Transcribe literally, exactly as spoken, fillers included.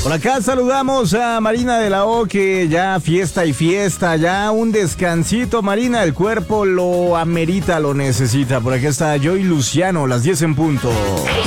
Por acá saludamos a Marina de la O, que ya fiesta y fiesta, ya un descansito, Marina, el cuerpo lo amerita, lo necesita. Por acá está Joy Luciano, las diez en punto.